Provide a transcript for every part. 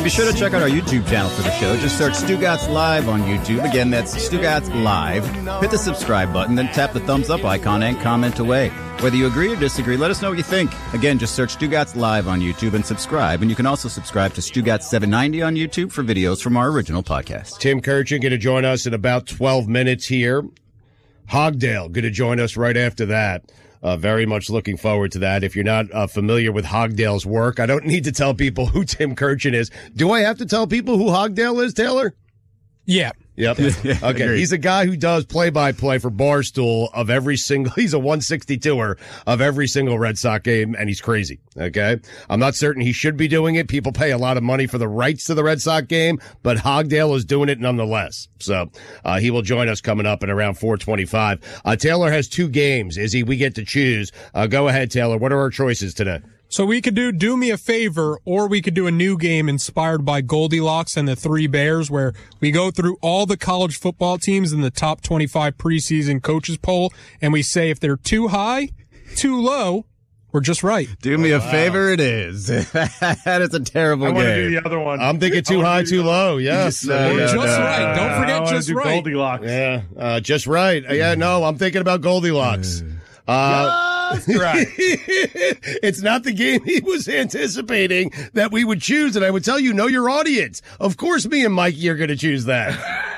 be sure to check out our YouTube channel for the show. Just search Stugotz Live on YouTube. Again, that's Stugotz Live. Hit the subscribe button, then tap the thumbs up icon and comment away. Whether you agree or disagree, let us know what you think. Again, just search Stugotz Live on YouTube and subscribe. And you can also subscribe to Stugotz 790 on YouTube for videos from our original podcast. Tim Kurchin going to join us in about 12 minutes here. Hogdale going to join us right after that. Very much looking forward to that. If you're not familiar with Hogdale's work, I don't need to tell people who Tim Kurchin is. Do I have to tell people who Hogdale is, Taylor? Yeah. Yep. Okay. He's a guy who does play-by-play for Barstool of every single, he's a 162er of every single Red Sox game, and he's crazy. Okay. I'm not certain he should be doing it. People pay a lot of money for the rights to the Red Sox game, but Hogdale is doing it nonetheless. So, he will join us coming up at around 4:25. Taylor has 2 games. We get to choose. Go ahead, Taylor. What are our choices today? So we could do Me a Favor, or we could do a new game inspired by Goldilocks and the Three Bears, where we go through all the college football teams in the top 25 preseason coaches poll, and we say if they're too high, too low, or just right. Do me a favor, it is. That is a terrible game. I want to do the other one. I'm thinking too high, too low. Yes. Just right. Don't forget just right. Goldilocks. Yeah. Just right. Yeah, no, I'm thinking about Goldilocks. That's right. It's not the game he was anticipating that we would choose, and I would tell you, know your audience. Of course, me and Mikey are going to choose that.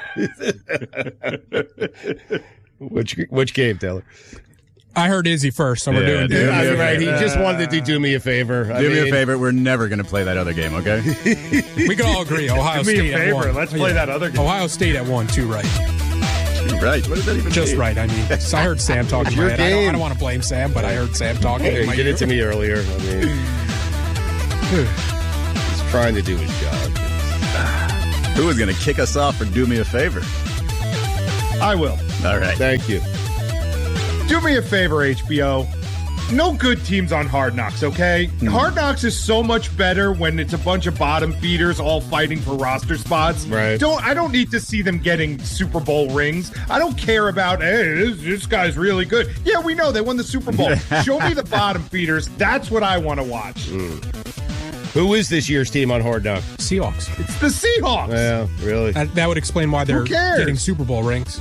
Which game, Taylor? I heard Izzy first, so we're doing do me a right. He just wanted to do me a favor. Do me a favor. We're never going to play that other game, okay? We can all agree. Ohio State do me a favor. at 1. Let's play that other game. Ohio State at 1, 2 right. Right. What does that even Just mean? right. I mean, I heard Sam talking in my head. I don't want to blame Sam, but I heard Sam talking. He did it to me earlier. I mean, he's trying to do his job. Who is going to kick us off for Do Me a Favor? I will. All right. Thank you. Do me a favor, HBO. No good teams on Hard Knocks, okay? Hard Knocks is so much better when it's a bunch of bottom feeders all fighting for roster spots. Right. I don't need to see them getting Super Bowl rings. I don't care about, hey, this guy's really good. Yeah, we know they won the Super Bowl. Show me the bottom feeders. That's what I want to watch. Who is this year's team on Hard Knocks? Seahawks. It's the Seahawks. Yeah, really? That would explain why they're getting Super Bowl rings.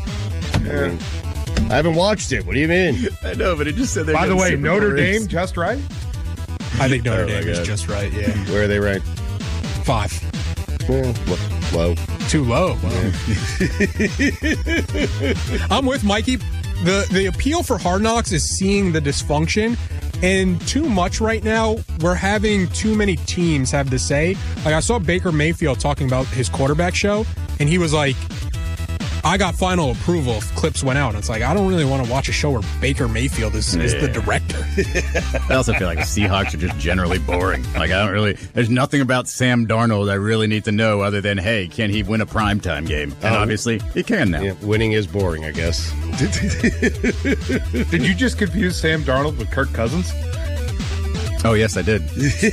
I haven't watched it. What do you mean? I know, but it just said they're By the way, Super Bowl Notre rings. Dame, just right? I think Notre Dame is just right, yeah. Where are they ranked? 5. Low. Too low. I'm with Mikey. The appeal for Hard Knocks is seeing the dysfunction, and too much right now. We're having too many teams have to say. Like, I saw Baker Mayfield talking about his quarterback show, and he was like, I got final approval if clips went out. And it's like, I don't really want to watch a show where Baker Mayfield is the director. I also feel like the Seahawks are just generally boring. Like, there's nothing about Sam Darnold I really need to know other than, hey, can he win a primetime game? And obviously, he can now. Yeah, winning is boring, I guess. Did you just confuse Sam Darnold with Kirk Cousins? Oh, yes, I did.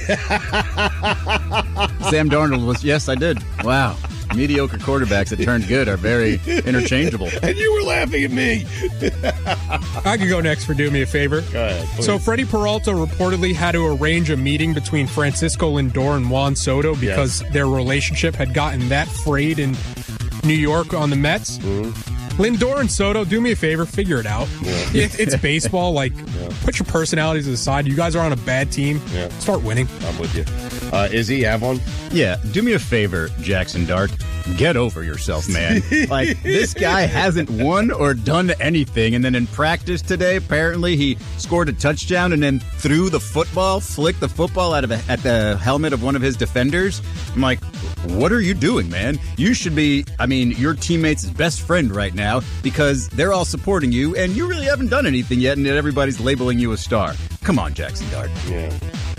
Sam Darnold was, yes, I did. Wow. Mediocre quarterbacks that turned good are very interchangeable. And you were laughing at me. I could go next for Do Me a Favor. Go ahead, please. So Freddie Peralta reportedly had to arrange a meeting between Francisco Lindor and Juan Soto because their relationship had gotten that frayed in New York on the Mets. Lindor and Soto, do me a favor, figure it out. It's baseball. Like, put your personalities to the side. You guys are on a bad team. Start winning. I'm with you. Izzy, you have one? Yeah, do me a favor, Jackson Dart. Get over yourself, man. Like, this guy hasn't won or done anything, and then in practice today, apparently he scored a touchdown and then threw the football, flicked the football at the helmet of one of his defenders. I'm like, what are you doing, man? You should be, your teammate's best friend right now because they're all supporting you, and you really haven't done anything yet, and everybody's labeling you a star. Come on, Jackson Dart. Yeah.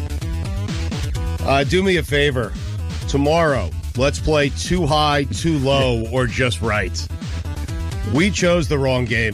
Do me a favor. Tomorrow, let's play Too High, Too Low, or Just Right. We chose the wrong game.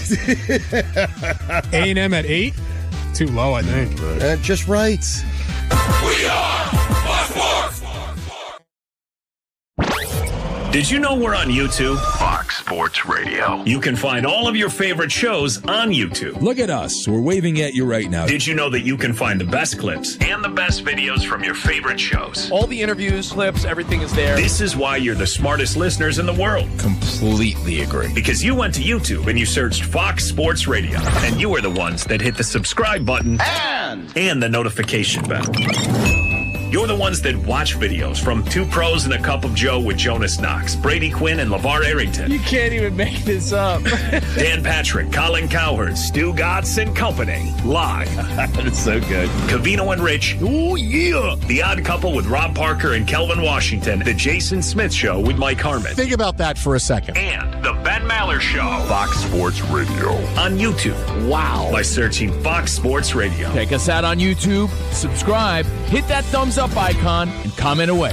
A&M at 8? Too low, I think. Just Right. We are Fox. Did you know we're on YouTube? Fox. Sports Radio. You can find all of your favorite shows on YouTube. Look at us. We're waving at you right now. Did you know that you can find the best clips and the best videos from your favorite shows? All the interviews, clips, everything is there. This is why you're the smartest listeners in the world. Completely agree. Because you went to YouTube and you searched Fox Sports Radio. And you were the ones that hit the subscribe button and the notification bell. You're the ones that watch videos from Two Pros and a Cup of Joe with Jonas Knox, Brady Quinn, and LeVar Arrington. You can't even make this up. Dan Patrick, Colin Cowherd, Stu Gatz, and company. Live. That's so good. Covino and Rich. Oh, yeah. The Odd Couple with Rob Parker and Kelvin Washington. The Jason Smith Show with Mike Harmon. Think about that for a second. And The Ben Maller Show. Fox Sports Radio. On YouTube. Wow. By searching Fox Sports Radio. Check us out on YouTube. Subscribe. Hit that thumbs up icon and comment away.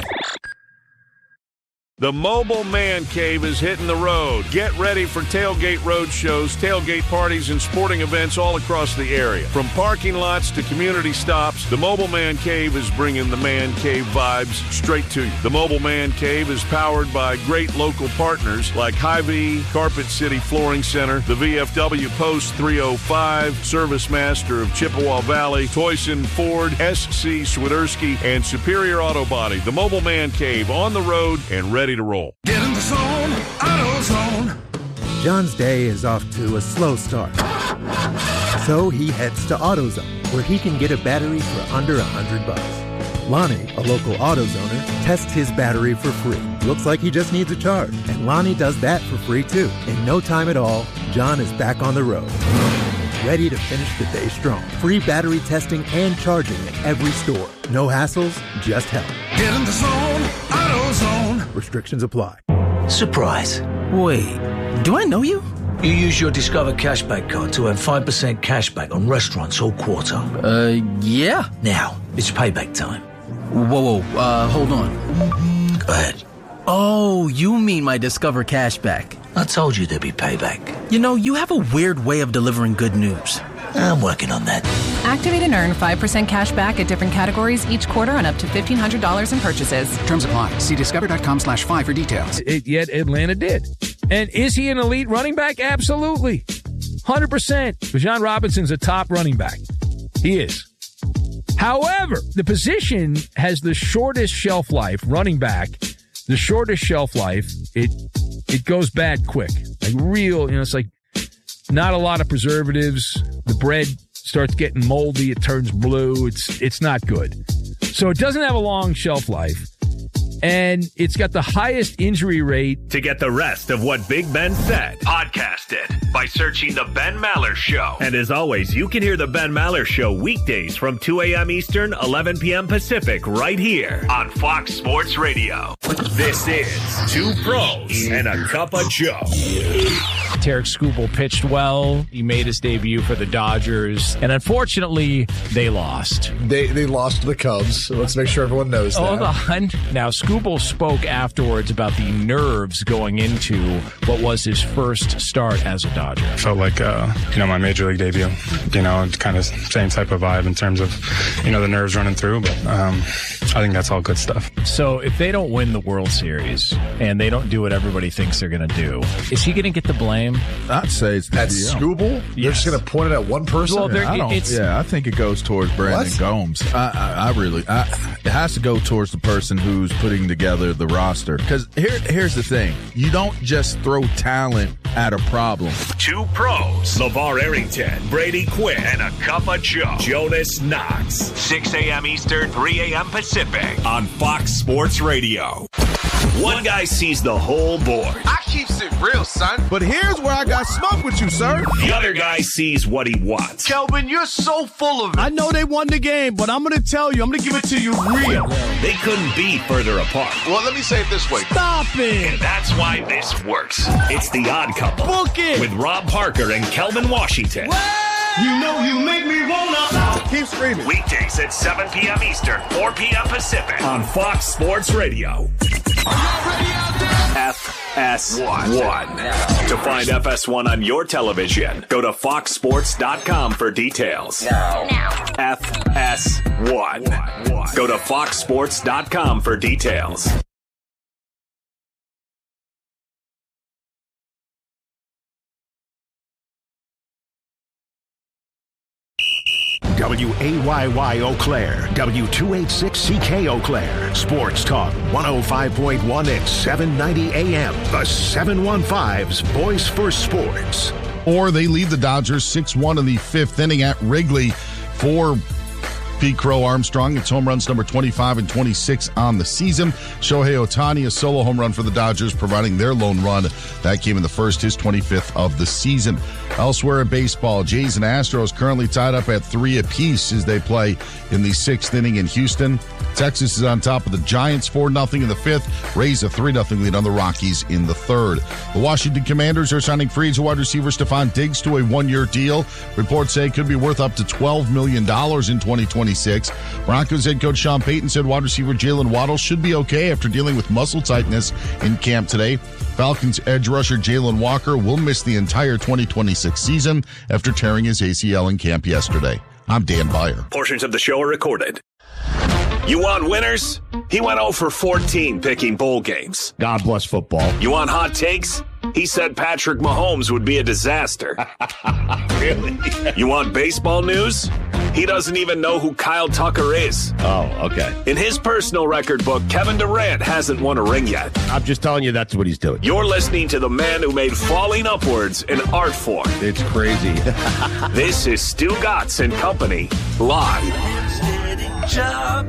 The Mobile Man Cave is hitting the road. Get ready for tailgate road shows, tailgate parties, and sporting events all across the area. From parking lots to community stops, the Mobile Man Cave is bringing the Man Cave vibes straight to you. The Mobile Man Cave is powered by great local partners like Hy-Vee, Carpet City Flooring Center, the VFW Post 305, Service Master of Chippewa Valley, Toyson Ford, SC Swiderski, and Superior Auto Body. The Mobile Man Cave on the road and ready to roll. Get in the zone, AutoZone. John's day is off to a slow start. So he heads to AutoZone, where he can get a battery for under $100. Lonnie, a local AutoZoner, tests his battery for free. Looks like he just needs a charge. And Lonnie does that for free too. In no time at all, John is back on the road, ready to finish the day strong. Free battery testing and charging at every store. No hassles, just help. Get in the zone, AutoZone. Restrictions apply. Surprise. Wait, do I know you? You use your Discover Cashback card to earn 5% cashback on restaurants all quarter. Yeah. Now, it's payback time. Whoa, hold on. Go ahead. Oh, you mean my Discover Cashback. I told you there'd be payback. You know, you have a weird way of delivering good news. I'm working on that. Activate and earn 5% cash back at different categories each quarter on up to $1,500 in purchases. Terms apply. See discover.com/5 for details. Yet Atlanta did. And is he an elite running back? Absolutely. 100%. Bijan Robinson's a top running back. He is. However, the position has the shortest shelf life, running back, the shortest shelf life. It goes bad quick. Like real, it's like not a lot of preservatives. The bread starts getting moldy. It turns blue. It's not good. So it doesn't have a long shelf life. And it's got the highest injury rate. To get the rest of what Big Ben said, podcast it by searching The Ben Maller Show. And as always, you can hear The Ben Maller Show weekdays from 2 a.m. Eastern, 11 p.m. Pacific, right here on Fox Sports Radio. This is Two Pros and a Cup of Joe. Tarek Skubal pitched well. He made his debut for the Dodgers, and unfortunately, they lost. They lost to the Cubs, so let's make sure everyone knows that. Hold on. Now, Skubal spoke afterwards about the nerves going into what was his first start as a Dodger. Felt like, my major league debut. Kind of same type of vibe in terms of, the nerves running through, but I think that's all good stuff. So if they don't win the World Series and they don't do what everybody thinks they're going to do, is he going to get the blame? I'd say it's that's Skubal. Yes. They're just going to point it at one person. Well, I think it goes towards Brandon Gomes. It has to go towards the person who's putting together the roster. Because here's the thing: you don't just throw talent at a problem. Two Pros, LeVar Arrington, Brady Quinn, and a Cup of Joe. Jonas Knox, 6 a.m. Eastern, 3 a.m. Pacific on Fox Sports Radio. One guy sees the whole board. I keeps it real, son. But here's where I got smoke with you, sir. The other guy sees what he wants. Kelvin, you're so full of it. I know they won the game, but I'm going to tell you, I'm going to give it to you real. They couldn't be further apart. Well, let me say it this way. Stop it. And that's why this works. It's The Odd Couple. Book it. With Rob Parker and Kelvin Washington. You know you make me wanna. Keep screaming. Weekdays at 7 p.m. Eastern, 4 p.m. Pacific on Fox Sports Radio. FS1. To find FS1 on your television, go to foxsports.com for details. Now. FS1. Go to foxsports.com for details. WAYY Eau Claire, W286CK Eau Claire, Sports Talk 105.1 at 790 AM. The 715's Voice for Sports. Or they lead the Dodgers 6-1 in the fifth inning at Wrigley for Pete Crow Armstrong. It's home runs number 25 and 26 on the season. Shohei Ohtani, a solo home run for the Dodgers, providing their lone run. That came in the first, his 25th of the season. Elsewhere in baseball, Jays and Astros currently tied up at 3 apiece as they play in the sixth inning in Houston. Texas is on top of the Giants 4-0 in the fifth. Rays a 3-0 lead on the Rockies in the third. The Washington Commanders are signing free agent wide receiver Stephon Diggs to a 1-year deal. Reports say it could be worth up to $12 million in 2026. Broncos head coach Sean Payton said wide receiver Jalen Waddle should be okay after dealing with muscle tightness in camp today. Falcons edge rusher Jalen Walker will miss the entire 2026 season after tearing his ACL in camp yesterday. I'm Dan Beyer. Portions of the show are recorded. You want winners? He went 0 for 14 picking bowl games. God bless football. You want hot takes? He said Patrick Mahomes would be a disaster. Really? You want baseball news? He doesn't even know who Kyle Tucker is. Oh, okay. In his personal record book, Kevin Durant hasn't won a ring yet. I'm just telling you that's what he's doing. You're listening to the man who made falling upwards an art form. It's crazy. This is Stu Gatz and Company, live. Job,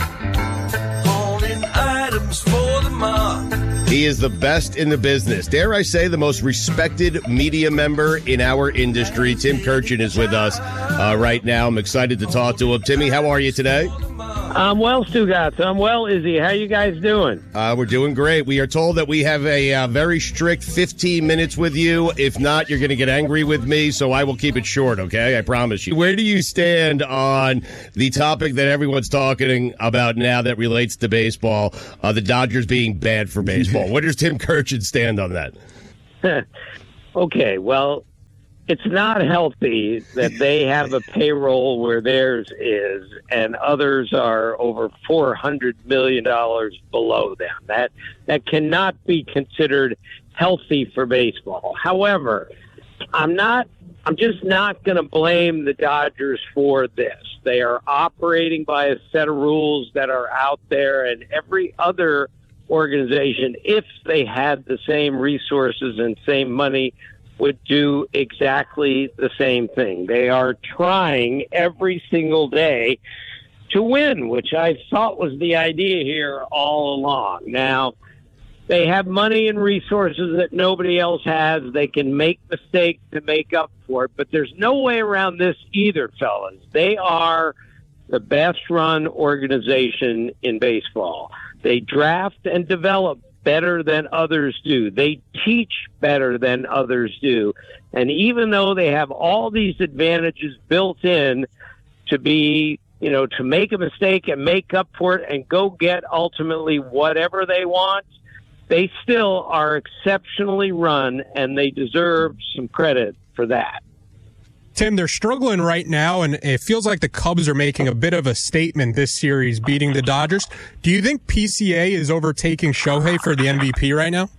holding items for the mob. He is the best in the business. Dare I say the most respected media member in our industry. Tim Kurchin is with us right now. I'm excited to talk to him. Timmy, how are you today? I'm well, Stu Gatz. I'm well, Izzy. How you guys doing? We're doing great. We are told that we have a very strict 15 minutes with you. If not, you're going to get angry with me, so I will keep it short, okay? I promise you. Where do you stand on the topic that everyone's talking about now that relates to baseball, the Dodgers being bad for baseball? Where does Tim Kurchin stand on that? Okay, well, it's not healthy that they have a payroll where theirs is and others are over $400 million below them. That cannot be considered healthy for baseball. However, I'm just not going to blame the Dodgers for this. They are operating by a set of rules that are out there, and every other organization, if they had the same resources and same money, would do exactly the same thing. They are trying every single day to win, which I thought was the idea here all along. Now, they have money and resources that nobody else has. They can make mistakes to make up for it, but there's no way around this either, fellas. They are the best-run organization in baseball. They draft and develop better than others do. They teach better than others do. And even though they have all these advantages built in to be, to make a mistake and make up for it and go get ultimately whatever they want, they still are exceptionally run, and they deserve some credit for that. Tim, they're struggling right now, and it feels like the Cubs are making a bit of a statement this series, beating the Dodgers. Do you think PCA is overtaking Shohei for the MVP right now?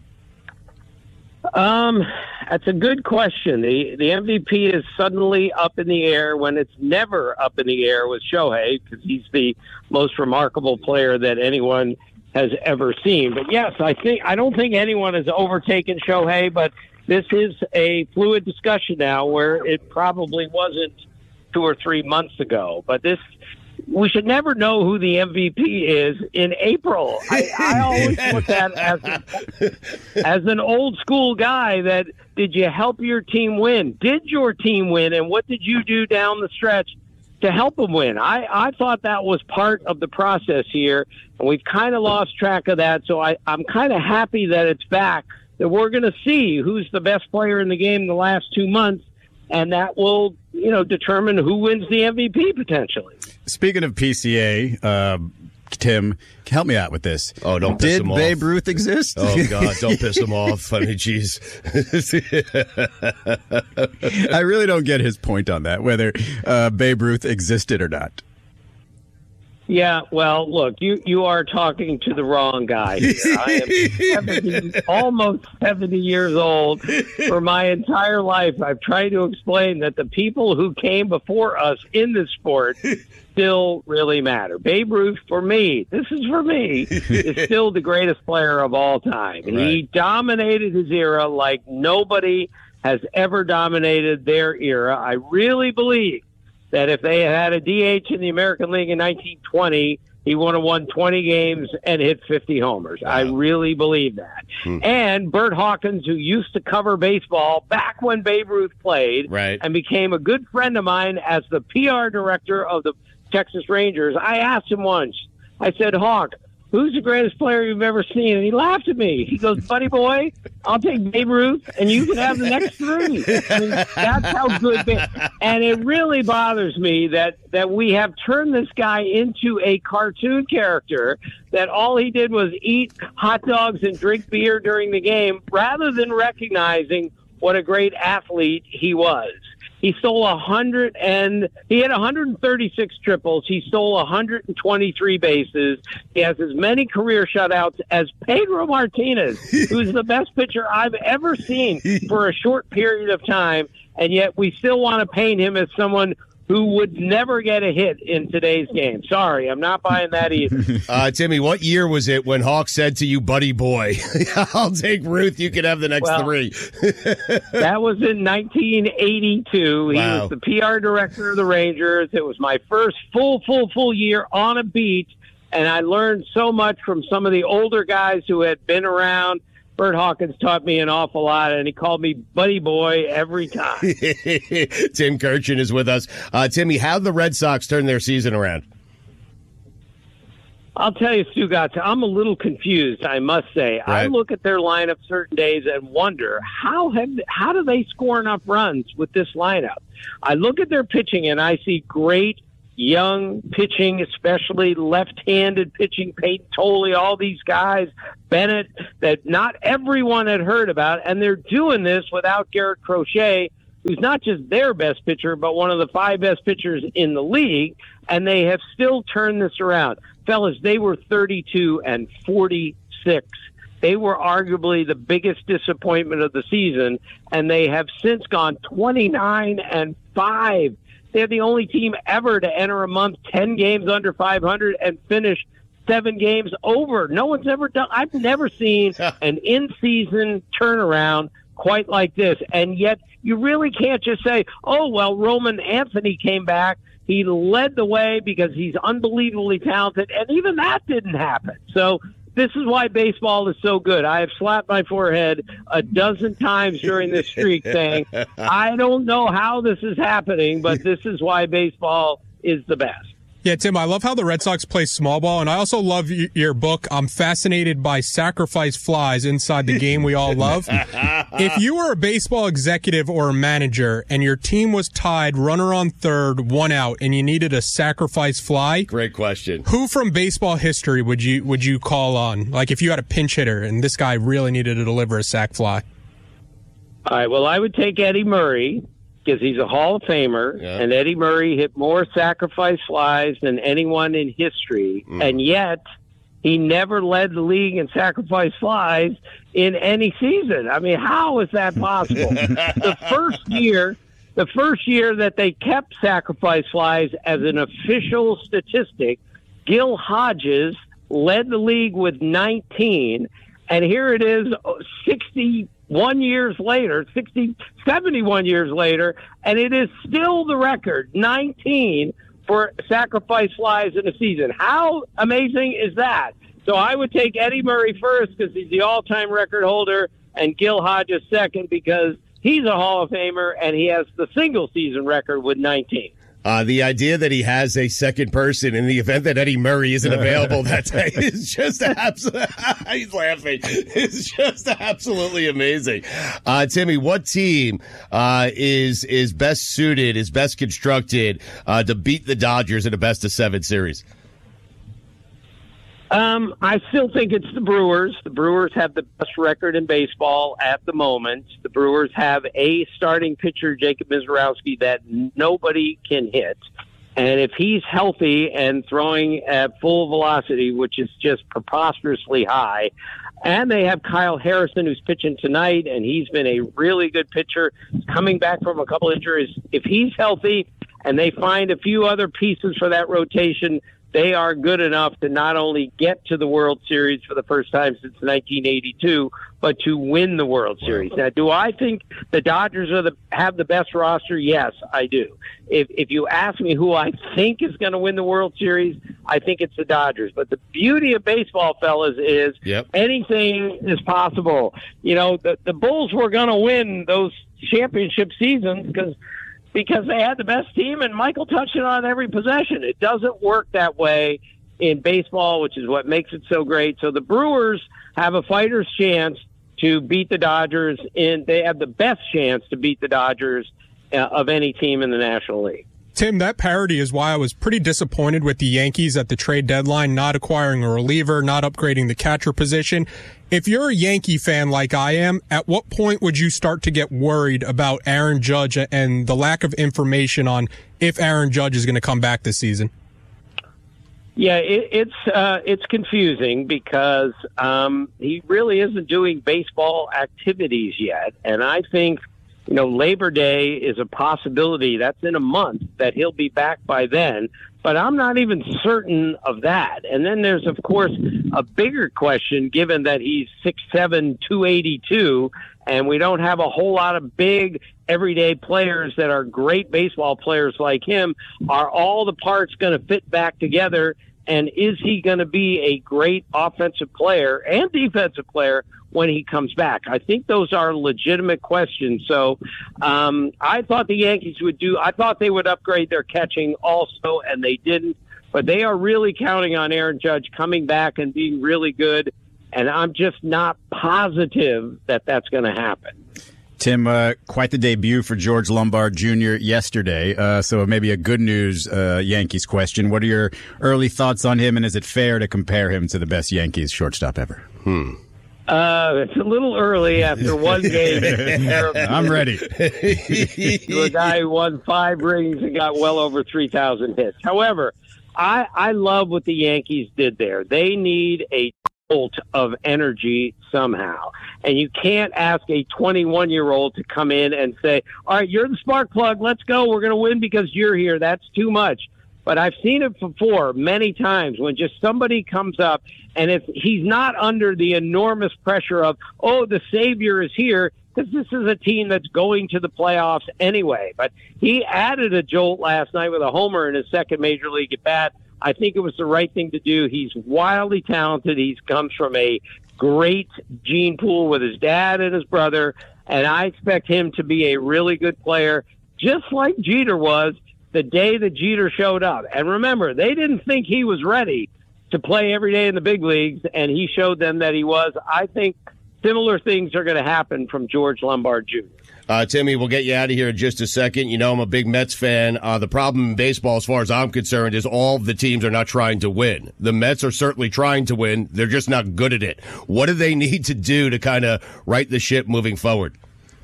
That's a good question. The MVP is suddenly up in the air when it's never up in the air with Shohei, because he's the most remarkable player that anyone has ever seen. But yes, I don't think anyone has overtaken Shohei, but this is a fluid discussion now where it probably wasn't 2 or 3 months ago. But we should never know who the MVP is in April. I always look at it as an old school guy that, did you help your team win? Did your team win? And what did you do down the stretch to help them win? I thought that was part of the process here, and we've kind of lost track of that. So I'm kind of happy that it's back, that we're going to see who's the best player in the game in the last 2 months, and that will, determine who wins the MVP potentially. Speaking of PCA, Tim, help me out with this. Oh, don't piss him off. Did Babe Ruth exist? Oh, God, don't piss him off. I mean, jeez. I really don't get his point on that, whether Babe Ruth existed or not. Yeah, well, look, you are talking to the wrong guy here. I am almost 70 years old. For my entire life, I've tried to explain that the people who came before us in this sport still really matter. Babe Ruth, for me, this is for me, is still the greatest player of all time. Right. He dominated his era like nobody has ever dominated their era. I really believe that if they had a DH in the American League in 1920, he would have won 20 games and hit 50 homers. Wow. I really believe that. And Bert Hawkins, who used to cover baseball back when Babe Ruth played, and became a good friend of mine as the PR director of the Texas Rangers, I asked him once, I said, Hawk, who's the greatest player you've ever seen? And he laughed at me. He goes, buddy boy, I'll take Babe Ruth, and you can have the next three. I mean, that's how good. And it really bothers me that we have turned this guy into a cartoon character, that all he did was eat hot dogs and drink beer during the game, rather than recognizing what a great athlete he was. He stole he had 136 triples. He stole 123 bases. He has as many career shutouts as Pedro Martinez, who's the best pitcher I've ever seen for a short period of time. And yet we still want to paint him as someone who would never get a hit in today's game. Sorry, I'm not buying that either. Timmy, what year was it when Hawk said to you, buddy boy, I'll take Ruth, you can have the next three? That was in 1982. He was the PR director of the Rangers. It was my first full year on a beat, and I learned so much from some of the older guys who had been around. Bert Hawkins taught me an awful lot, and he called me buddy boy every time. Tim Kirchin is with us. Timmy, how'd the Red Sox turn their season around? I'll tell you, Stugotz, I'm a little confused, I must say. Right. I look at their lineup certain days and wonder, how do they score enough runs with this lineup? I look at their pitching, and I see great young pitching, especially left-handed pitching, Peyton Tolley, all these guys, Bennett, that not everyone had heard about, and they're doing this without Garrett Crochet, who's not just their best pitcher, but one of the 5 best pitchers in the league, and they have still turned this around. Fellas, they were 32-46. They were arguably the biggest disappointment of the season, and they have since gone 29-5. They're the only team ever to enter a month 10 games under 500 and finish 7 games over. No one's ever done. I've never seen an in-season turnaround quite like this. And yet you really can't just say, oh, well, Roman Anthony came back. He led the way because he's unbelievably talented. And even that didn't happen. So this is why baseball is so good. I have slapped my forehead a dozen times during this streak saying, I don't know how this is happening, but this is why baseball is the best. Yeah, Tim, I love how the Red Sox play small ball, and I also love your book. I'm fascinated by sacrifice flies inside the game we all love. If you were a baseball executive or a manager and your team was tied, runner on third, 1 out, and you needed a sacrifice fly, great question. Who from baseball history would you call on? Like if you had a pinch hitter and this guy really needed to deliver a sac fly. All right, well, I would take Eddie Murray, because he's a Hall of Famer, and Eddie Murray hit more sacrifice flies than anyone in history, and yet he never led the league in sacrifice flies in any season. I mean, how is that possible? The first year that they kept sacrifice flies as an official statistic, Gil Hodges led the league with 19, and here it is 71 years later, 71 years later, and it is still the record, 19 for sacrifice flies in a season. How amazing is that? So I would take Eddie Murray first because he's the all-time record holder, and Gil Hodges second because he's a Hall of Famer and he has the single-season record with 19. The idea that he has a second person in the event that Eddie Murray isn't available that day is just he's laughing. It's just absolutely amazing. Timmy, what team is best suited, is best constructed to beat the Dodgers in a best-of-7 series? I still think it's the Brewers. The Brewers have the best record in baseball at the moment. The Brewers have a starting pitcher, Jacob Mizorowski, that nobody can hit. And if he's healthy and throwing at full velocity, which is just preposterously high, and they have Kyle Harrison, who's pitching tonight, and he's been a really good pitcher, coming back from a couple injuries. If he's healthy and they find a few other pieces for that rotation, they are good enough to not only get to the World Series for the first time since 1982, but to win the World Series. Now, do I think the Dodgers have the best roster? Yes, I do. If you ask me who I think is going to win the World Series, I think it's the Dodgers. But the beauty of baseball, fellas, is anything is possible. You know, the Bulls were going to win those championship seasons because they had the best team, and Michael touched it on every possession. It doesn't work that way in baseball, which is what makes it so great. So the Brewers have a fighter's chance to beat the Dodgers, and they have the best chance to beat the Dodgers of any team in the National League. Tim, that parity is why I was pretty disappointed with the Yankees at the trade deadline, not acquiring a reliever, not upgrading the catcher position. If you're a Yankee fan like I am, at what point would you start to get worried about Aaron Judge and the lack of information on if Aaron Judge is going to come back this season? Yeah, it's confusing because he really isn't doing baseball activities yet, and I think Labor Day is a possibility. That's in a month that he'll be back by then, but I'm not even certain of that. And then there's, of course, a bigger question, given that he's 6'7", 282, and we don't have a whole lot of big everyday players that are great baseball players like him. Are all the parts going to fit back together? And is he going to be a great offensive player and defensive player when he comes back? I think those are legitimate questions. So I thought the Yankees I thought they would upgrade their catching also, and they didn't. But they are really counting on Aaron Judge coming back and being really good, and I'm just not positive that that's going to happen. Tim, quite the debut for George Lombard Jr. yesterday, so maybe a good news Yankees question. What are your early thoughts on him, and is it fair to compare him to the best Yankees shortstop ever? It's a little early after one game. I'm ready. To a guy who won 5 rings and got well over 3,000 hits. However, I love what the Yankees did there. They need a jolt of energy somehow. And you can't ask a 21-year-old to come in and say, all right, you're the spark plug. Let's go. We're going to win because you're here. That's too much. But I've seen it before many times when just somebody comes up, and if he's not under the enormous pressure of, oh, the savior is here, because this is a team that's going to the playoffs anyway. But he added a jolt last night with a homer in his second major league at bat. I think it was the right thing to do. He's wildly talented. He comes from a great gene pool with his dad and his brother, and I expect him to be a really good player, just like Jeter was the day that Jeter showed up. And remember, they didn't think he was ready to play every day in the big leagues, and he showed them that he was. I think similar things are going to happen from George Lombard Jr. Timmy, we'll get you out of here in just a second. You know, I'm a big Mets fan. The problem in baseball, as far as I'm concerned, is all of the teams are not trying to win. The Mets are certainly trying to win. They're just not good at it. What do they need to do to kind of right the ship moving forward?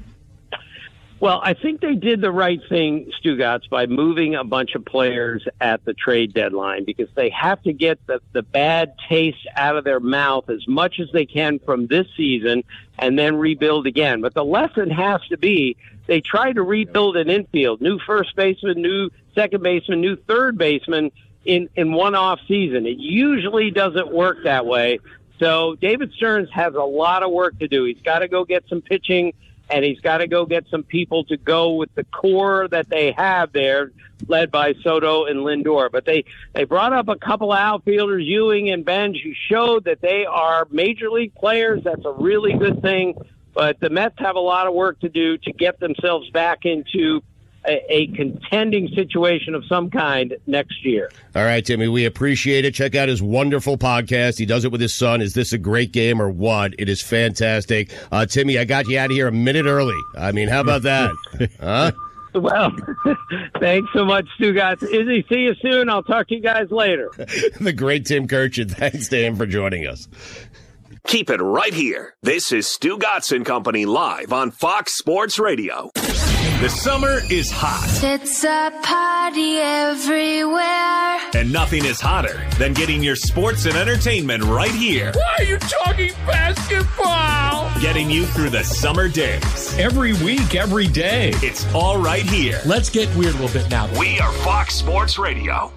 Well, I think they did the right thing, Stugotz, by moving a bunch of players at the trade deadline, because they have to get the bad taste out of their mouth as much as they can from this season and then rebuild again. But the lesson has to be they try to rebuild an infield, new first baseman, new second baseman, new third baseman in one off season. It usually doesn't work that way. So David Stearns has a lot of work to do. He's got to go get some pitching, and he's got to go get some people to go with the core that they have there, led by Soto and Lindor. But they brought up a couple of outfielders, Ewing and Benj, who showed that they are major league players. That's a really good thing. But the Mets have a lot of work to do to get themselves back into a contending situation of some kind next year. All right, Timmy, we appreciate it. Check out his wonderful podcast. He does it with his son. Is This a Great Game or What? It is fantastic. Timmy, I got you out of here a minute early. I mean, how about that? Huh? Well, thanks so much, Stugotz. Izzy, see you soon. I'll talk to you guys later. The great Tim Kirchin. Thanks to him for joining us. Keep it right here. This is Stugotz and Company live on Fox Sports Radio. The summer is hot. It's a party everywhere. And nothing is hotter than getting your sports and entertainment right here. Why are you talking basketball? Getting you through the summer days. Every week, every day. It's all right here. Let's get weird a little bit now. We are Fox Sports Radio.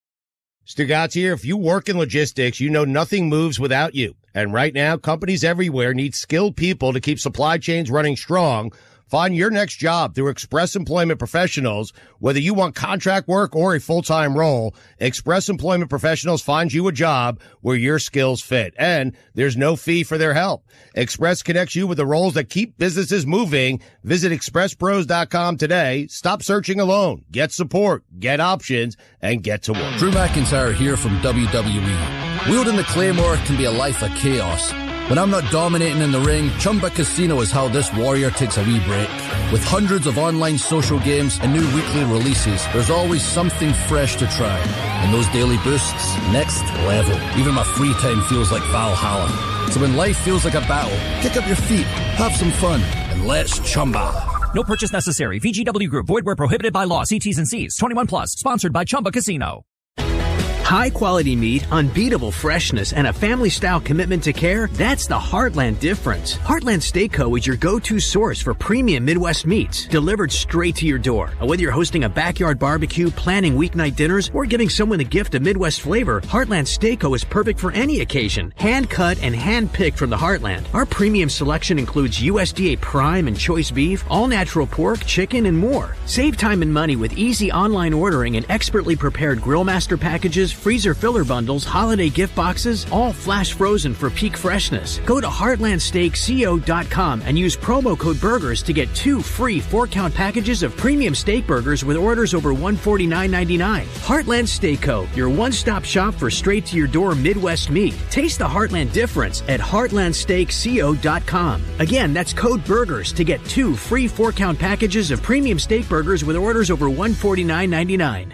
Stugatz here. If you work in logistics, you know nothing moves without you. And right now, companies everywhere need skilled people to keep supply chains running strong. Find your next job through Express Employment Professionals. Whether you want contract work or a full-time role, Express Employment Professionals finds you a job where your skills fit. And there's no fee for their help. Express connects you with the roles that keep businesses moving. Visit expresspros.com today. Stop searching alone. Get support, get options, and get to work. Drew McIntyre here from WWE. Wielding the Claymore can be a life of chaos. When I'm not dominating in the ring, Chumba Casino is how this warrior takes a wee break. With hundreds of online social games and new weekly releases, there's always something fresh to try. And those daily boosts, next level. Even my free time feels like Valhalla. So when life feels like a battle, kick up your feet, have some fun, and let's Chumba. No purchase necessary. VGW Group. Void where prohibited by law. See T's and C's. 21 plus. Sponsored by Chumba Casino. High-quality meat, unbeatable freshness, and a family-style commitment to care, that's the Heartland difference. Heartland Steak Co. is your go-to source for premium Midwest meats, delivered straight to your door. Whether you're hosting a backyard barbecue, planning weeknight dinners, or giving someone a gift of Midwest flavor, Heartland Steak Co. is perfect for any occasion. Hand-cut and hand-picked from the Heartland. Our premium selection includes USDA prime and choice beef, all-natural pork, chicken, and more. Save time and money with easy online ordering and expertly prepared Grill Master packages, freezer filler bundles, holiday gift boxes, all flash frozen for peak freshness. Go to heartlandsteakco.com and use promo code BURGERS to get 2 free 4-count packages of premium steak burgers with orders over $149.99. Heartland Steak Co., your one-stop shop for straight-to-your-door Midwest meat. Taste the Heartland difference at heartlandsteakco.com. Again, that's code BURGERS to get 2 free 4-count packages of premium steak burgers with orders over $149.99.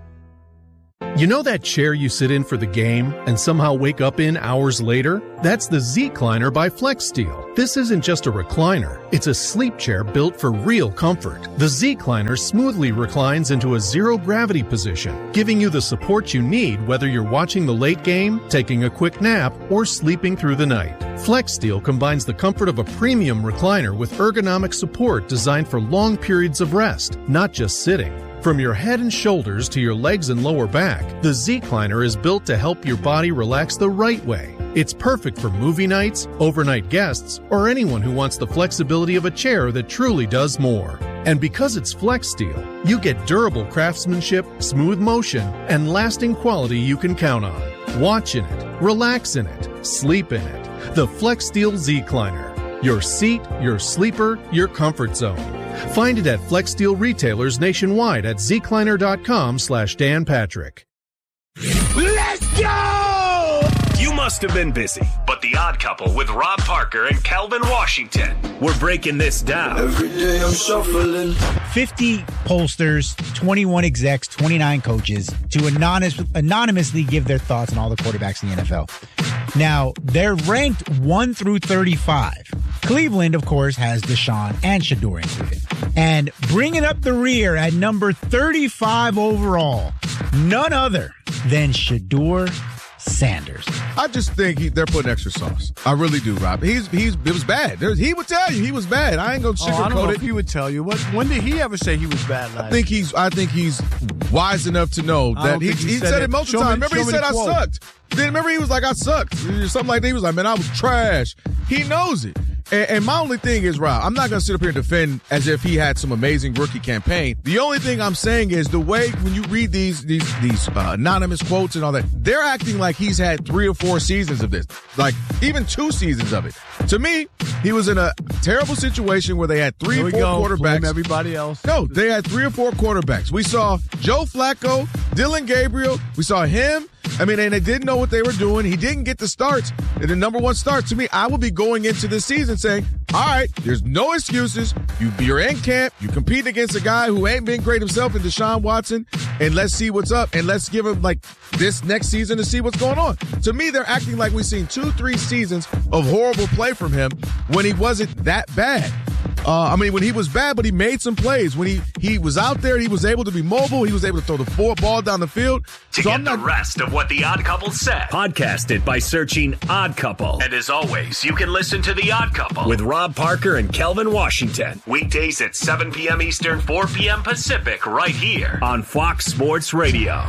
You know that chair you sit in for the game and somehow wake up in hours later? That's the Z-Cliner by FlexSteel. This isn't just a recliner. It's a sleep chair built for real comfort. The Z-Cliner smoothly reclines into a zero-gravity position, giving you the support you need whether you're watching the late game, taking a quick nap, or sleeping through the night. FlexSteel combines the comfort of a premium recliner with ergonomic support designed for long periods of rest, not just sitting. From your head and shoulders to your legs and lower back, the Z-Cliner is built to help your body relax the right way. It's perfect for movie nights, overnight guests, or anyone who wants the flexibility of a chair that truly does more. And because it's FlexSteel, you get durable craftsmanship, smooth motion, and lasting quality you can count on. Watch in it, relax in it, sleep in it. The FlexSteel Z-Cliner. Your seat, your sleeper, your comfort zone. Find it at FlexSteel retailers nationwide at zcliner.com/Dan Patrick. Let's go! You must have been busy, but The Odd Couple with Rob Parker and Calvin Washington. We're breaking this down. Every day I'm shuffling. 50 pollsters, 21 execs, 29 coaches to anonymously give their thoughts on all the quarterbacks in the NFL. Now, they're ranked 1 through 35. Cleveland, of course, has Deshaun and Shedeur included. And bringing up the rear at number 35 overall, none other than Shedeur Sanders. I just think they're putting extra sauce. I really do, Rob. It was bad. He would tell you he was bad. I ain't gonna sugarcoat I don't know it. if he would tell you. When did he ever say he was bad? I think he's wise enough to know that he said it multiple times. Remember he said I sucked. Then remember he was like I sucked. Something like that. He was like, man, I was trash. He knows it. And my only thing is, Rob, I'm not going to sit up here and defend as if he had some amazing rookie campaign. The only thing I'm saying is the way when you read these anonymous quotes and all that, they're acting like he's had 3 or 4 seasons of this, like even 2 seasons of it. To me, he was in a terrible situation where they had 3 or 4 quarterbacks. Blame everybody else. No, they had 3 or 4 quarterbacks. We saw Joe Flacco, Dylan Gabriel. We saw him. I mean, and they didn't know what they were doing. He didn't get the starts. And the number 1 start, to me, I will be going into this season saying, all right, there's no excuses. You're in camp. You compete against a guy who ain't been great himself in Deshaun Watson. And let's see what's up. And let's give him like this next season to see what's going on. To me, they're acting like we've seen 2-3 seasons of horrible play from him when he wasn't that bad. When he was bad, but he made some plays. When he was out there, he was able to be mobile. He was able to throw the ball down the field. To get the rest of what The Odd Couple said, podcast it by searching Odd Couple. And as always, you can listen to The Odd Couple with Rob Parker and Kelvin Washington. Weekdays at 7 p.m. Eastern, 4 p.m. Pacific, right here on Fox Sports Radio.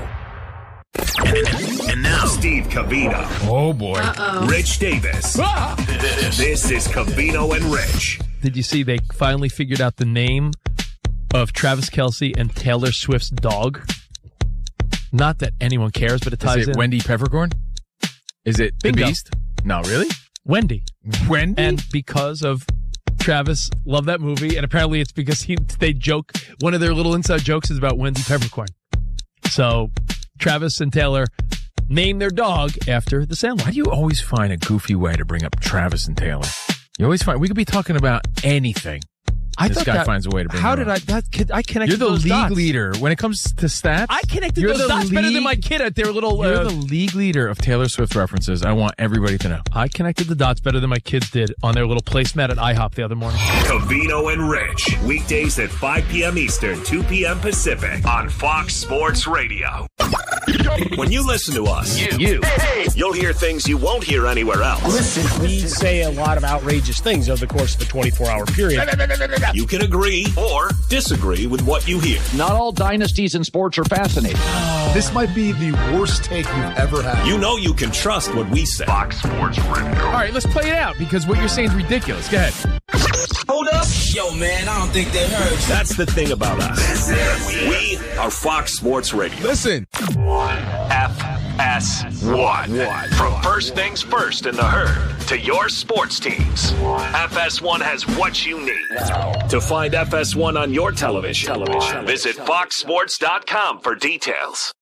And now, Steve Covino. Oh, boy. Rich Davis. This is Covino and Rich. Did you see they finally figured out the name of Travis Kelce and Taylor Swift's dog? Not that anyone cares, but it ties in. Is it Wendy Peppercorn? Is it the Beast? No, really? Wendy. Wendy? And because of Travis loved that movie, and apparently it's because they joke. One of their little inside jokes is about Wendy Peppercorn. So Travis and Taylor named their dog after the Sandlot. Why do you always find a goofy way to bring up Travis and Taylor? You always find we could be talking about anything. This guy finds a way to bring. How it did up. I connected? You're the those league dots. leader when it comes to stats. I connected those dots better than my kid at their little. You're the league leader of Taylor Swift references. I want everybody to know. I connected the dots better than my kids did on their little placemat at IHOP the other morning. Covino and Rich, weekdays at 5 p.m. Eastern, 2 p.m. Pacific on Fox Sports Radio. When you listen to us, you'll hear things you won't hear anywhere else. Listen, we say a lot of outrageous things over the course of a 24-hour period. You can agree or disagree with what you hear. Not all dynasties in sports are fascinating. This might be the worst take you've ever had. You know you can trust what we say. Fox Sports Radio. All right, let's play it out because what you're saying is ridiculous. Go ahead. Hold up. Yo, man, I don't think they heard you. That's the thing about us. We are Fox Sports Radio. Listen. FS1. From first things first in the herd to your sports teams. FS1 has what you need. To find FS1 on your television, visit foxsports.com for details.